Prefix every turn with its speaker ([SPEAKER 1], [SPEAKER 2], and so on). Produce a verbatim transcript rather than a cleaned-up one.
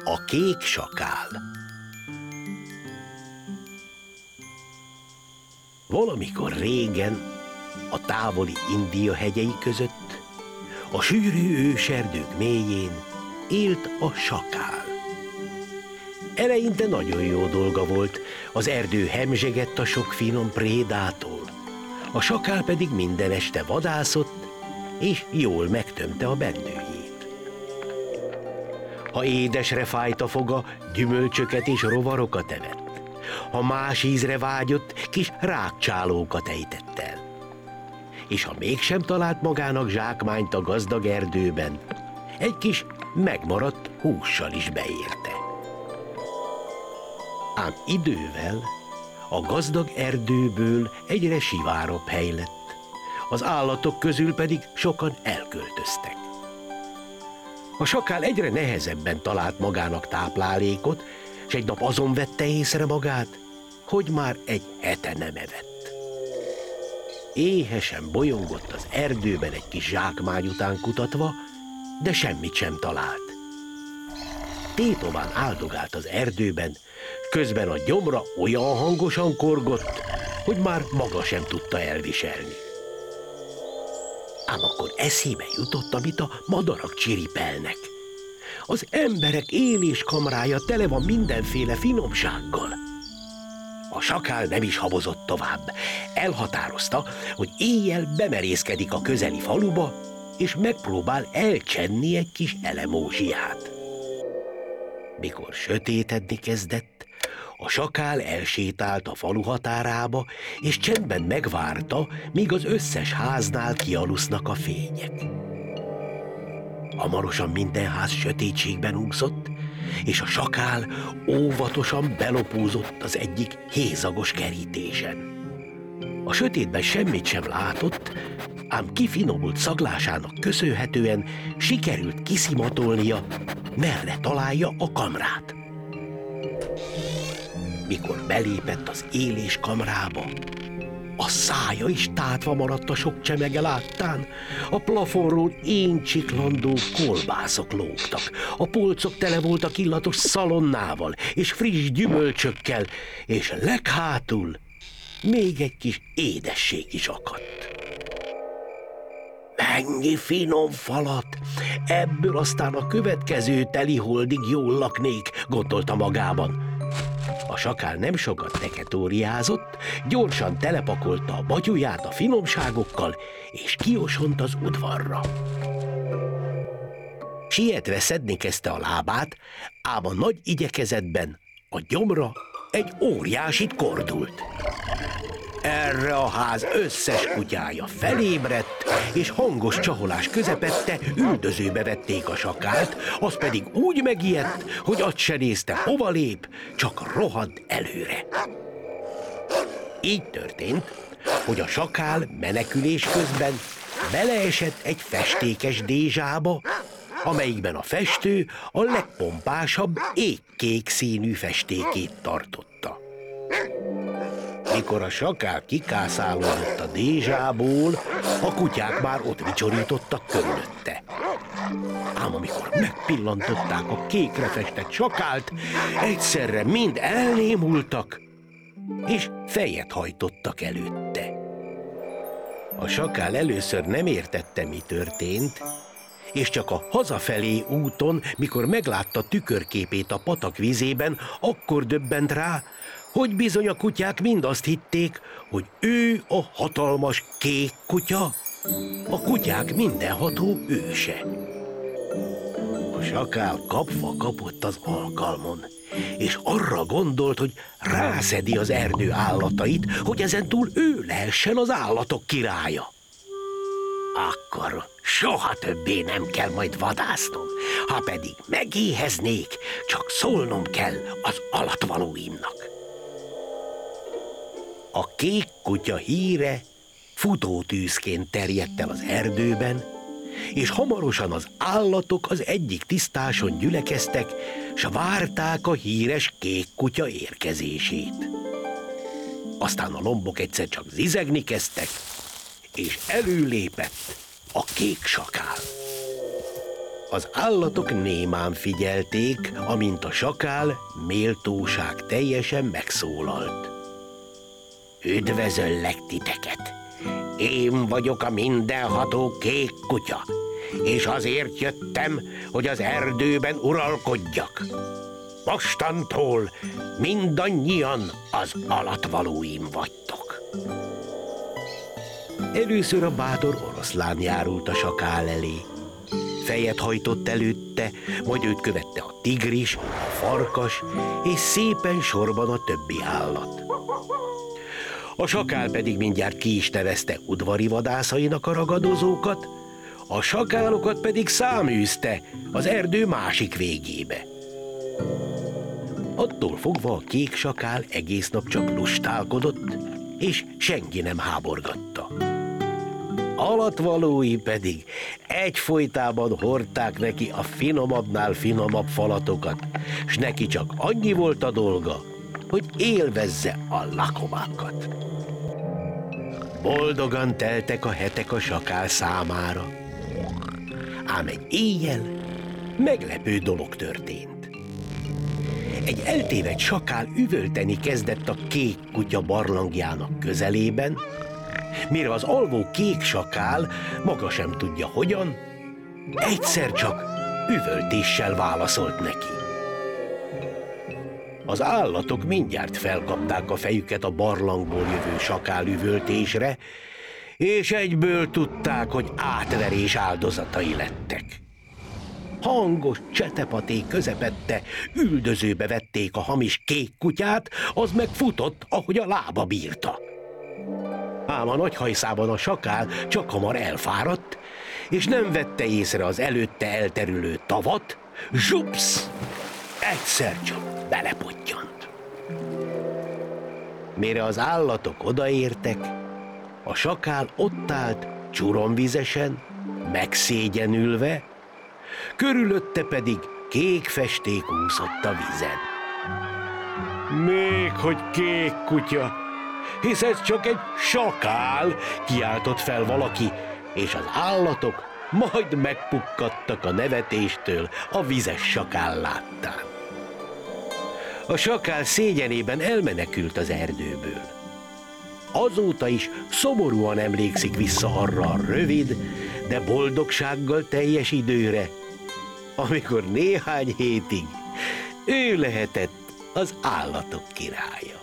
[SPEAKER 1] A kék sakál. Valamikor régen, a távoli India hegyei között, a sűrű őserdők mélyén élt a sakál. Eleinte nagyon jó dolga volt, az erdő hemzsegett a sok finom prédától, a sakál pedig minden este vadászott, és jól megtömte a bendőjét. Ha édesre fájt a foga, gyümölcsöket és rovarokat evett. Ha más ízre vágyott, kis rákcsálókat ejtett el. És ha mégsem talált magának zsákmányt a gazdag erdőben, egy kis megmaradt hússal is beérte. Ám idővel a gazdag erdőből egyre sivárabb hely lett, az állatok közül pedig sokan elköltöztek. A sakál egyre nehezebben talált magának táplálékot, s egy nap azon vette észre magát, hogy már egy hete nem evett. Éhesen bolyongott az erdőben egy kis zsákmány után kutatva, de semmit sem talált. Tétován áldogált az erdőben, közben a gyomra olyan hangosan korgott, hogy már maga sem tudta elviselni. Ám akkor eszébe jutott, amit a madarak csiripelnek. Az emberek éléskamrája tele van mindenféle finomsággal. A sakál nem is habozott tovább. Elhatározta, hogy éjjel bemerészkedik a közeli faluba, és megpróbál elcsenni egy kis elemózsiát. Mikor sötétedni kezdett, a sakál elsétált a falu határába, és csendben megvárta, míg az összes háznál kialusznak a fények. Hamarosan minden ház sötétségben úszott, és a sakál óvatosan belopózott az egyik hézagos kerítésen. A sötétben semmit sem látott, ám kifinomult szaglásának köszönhetően sikerült kiszimatolnia, merre találja a kamrát. Mikor belépett az élés kamrába, a szája is tátva maradt a sok csemege láttán, a plafonról éncsiklandó kolbászok lógtak, a polcok tele voltak illatos szalonnával és friss gyümölcsökkel, és leghátul még egy kis édesség is akadt. Mennyi finom falat! Ebből aztán a következő teliholdig jól laknék, gondolta magában. A sakál nem sokat teketóriázott, gyorsan telepakolta a batyuját a finomságokkal, és kiosont az udvarra. Sietve szedni kezdte a lábát, ám a nagy igyekezetben a gyomra egy óriásit kordult. Erre a ház összes kutyája felébredt, és hangos csaholás közepette üldözőbe vették a sakált, az pedig úgy megijedt, hogy azt se nézte, hova lép, csak rohant előre. Így történt, hogy a sakál menekülés közben beleesett egy festékes dézsába, amelyikben a festő a legpompásabb égkék színű festékét tartotta. Mikor a sakál kikászálódott a dézsából, a kutyák már ott vicsorítottak körülötte. Ám amikor megpillantották a kékre festett sakált, egyszerre mind elnémultak, és fejet hajtottak előtte. A sakál először nem értette, mi történt, és csak a hazafelé úton, mikor meglátta tükörképét a patak vizében, akkor döbbent rá, hogy bizony a kutyák mind azt hitték, hogy ő a hatalmas kék kutya, a kutyák mindenható őse. A sakál kapva kapott az alkalmon, és arra gondolt, hogy rászedi az erdő állatait, hogy ezentúl ő lehessen az állatok királya. Akkor soha többé nem kell majd vadásznom, ha pedig megéheznék, csak szólnom kell az alattvalóimnak. A kék kutya híre futótűzként terjedt el az erdőben, és hamarosan az állatok az egyik tisztáson gyülekeztek, s várták a híres kék kutya érkezését. Aztán a lombok egyszer csak zizegni kezdtek, és előlépett a kék sakál. Az állatok némán figyelték, amint a sakál méltóság teljesen megszólalt. Üdvözöllek titeket! Én vagyok a mindenható kék kutya, és azért jöttem, hogy az erdőben uralkodjak. Mostantól mindannyian az alattvalóim vagytok. Először a bátor oroszlán járult a sakál elé. Fejet hajtott előtte, majd őt követte a tigris, a farkas, és szépen sorban a többi állat. A sakál pedig mindjárt ki is nevezte udvari vadászainak a ragadozókat, a sakálokat pedig száműzte az erdő másik végébe. Attól fogva a kék sakál egész nap csak lustálkodott, és senki nem háborgatta. Alattvalói pedig egyfolytában hordták neki a finomabbnál finomabb falatokat, s neki csak annyi volt a dolga, hogy élvezze a lakomákat. Boldogan teltek a hetek a sakál számára. Ám egy éjjel meglepő dolog történt. Egy eltévedt sakál üvölteni kezdett a kék kutya barlangjának közelében, mire az alvó kék sakál, maga sem tudja hogyan, egyszer csak üvöltéssel válaszolt neki. Az állatok mindjárt felkapták a fejüket a barlangból jövő sakál üvöltésre, és egyből tudták, hogy átverés áldozatai lettek. Hangos csetepaték közepette üldözőbe vették a hamis kék kutyát, az meg futott, ahogy a lába bírta. Ám a nagy hajszában a sakál csak hamar elfáradt, és nem vette észre az előtte elterülő tavat, zsupsz! Egyszer csak belepottyant. Mire az állatok odaértek, a sakál ott állt csuromvizesen, megszégyenülve, körülötte pedig kék festék úszott a vízen. Még hogy kék kutya, hisz ez csak egy sakál, kiáltott fel valaki, és az állatok majd megpukkadtak a nevetéstől a vizes sakál láttán. A sakál szégyenében elmenekült az erdőből. Azóta is szomorúan emlékszik vissza arra a rövid, de boldogsággal teljes időre, amikor néhány hétig ő lehetett az állatok királya.